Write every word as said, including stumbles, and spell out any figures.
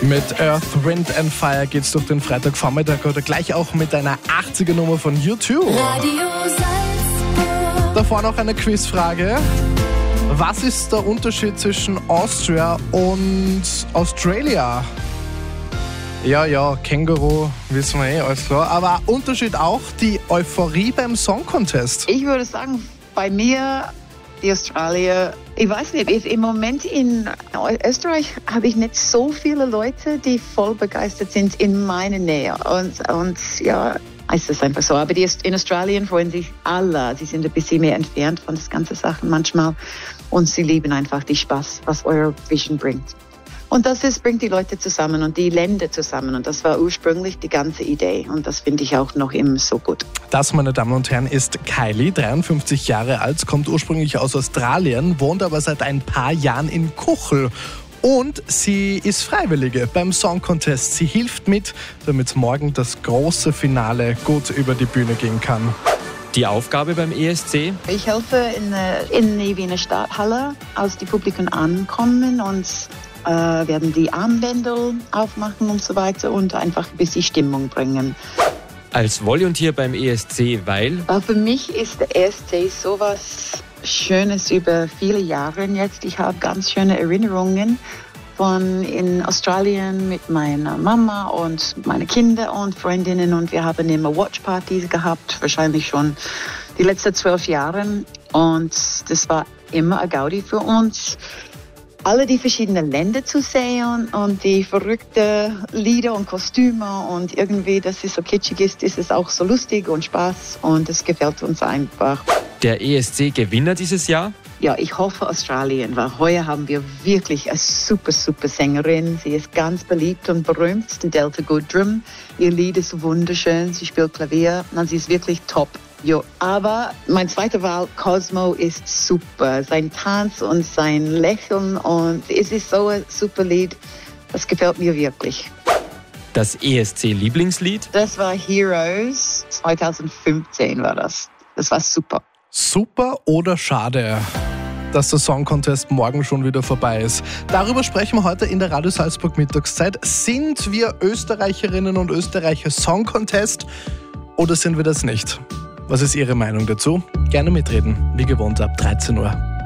Mit Earth, Wind and Fire geht's durch den Freitagvormittag oder gleich auch mit einer achtziger-Nummer von U zwei. Radio Salzburg. Davor noch eine Quizfrage. Was ist der Unterschied zwischen Austria und Australia? Ja, ja, Känguru, wissen wir eh, alles klar. Aber Unterschied auch die Euphorie beim Song Contest. Ich würde sagen, bei mir, die Australier, ich weiß nicht, im Moment in Österreich habe ich nicht so viele Leute, die voll begeistert sind in meiner Nähe. Und, und ja, ist es einfach so. Aber die in Australien freuen sich alle. Sie sind ein bisschen mehr entfernt von das ganze Sachen manchmal. Und sie lieben einfach den Spaß, was Eurovision bringt. Und das ist, bringt die Leute zusammen und die Länder zusammen. Und das war ursprünglich die ganze Idee. Und das finde ich auch noch immer so gut. Das, meine Damen und Herren, ist Kylie, dreiundfünfzig Jahre alt, kommt ursprünglich aus Australien, wohnt aber seit ein paar Jahren in Kuchel. Und sie ist Freiwillige beim Song Contest. Sie hilft mit, damit morgen das große Finale gut über die Bühne gehen kann. Die Aufgabe beim E S C? Ich helfe in, in die Wiener Stadthalle, als die Publikum ankommen und äh, werden die Armbänder aufmachen und so weiter und einfach ein bisschen Stimmung bringen. Als Volunteer beim E S C, weil? Weil für mich ist der E S C sowas Schönes über viele Jahre jetzt. Ich habe ganz schöne Erinnerungen von in Australien mit meiner Mama und meine Kinder und Freundinnen und wir haben immer Watchpartys gehabt, wahrscheinlich schon die letzten zwölf Jahre und das war immer ein Gaudi für uns. Alle die verschiedenen Länder zu sehen und die verrückten Lieder und Kostüme und irgendwie, dass es so kitschig ist, ist es auch so lustig und Spaß und es gefällt uns einfach. Der E S C-Gewinner dieses Jahr? Ja, ich hoffe Australien, weil heuer haben wir wirklich eine super, super Sängerin. Sie ist ganz beliebt und berühmt, die Delta Goodrum. Ihr Lied ist wunderschön, sie spielt Klavier und sie ist wirklich top. Jo, aber mein zweiter Wahl, Cosmo, ist super. Sein Tanz und sein Lächeln und es ist so ein super Lied. Das gefällt mir wirklich. Das E S C-Lieblingslied? Das war Heroes. zwanzig fünfzehn war das. Das war super. Super oder schade, dass der Song Contest morgen schon wieder vorbei ist. Darüber sprechen wir heute in der Radio Salzburg Mittagszeit. Sind wir Österreicherinnen und Österreicher Song Contest oder sind wir das nicht? Was ist Ihre Meinung dazu? Gerne mitreden, wie gewohnt ab dreizehn Uhr.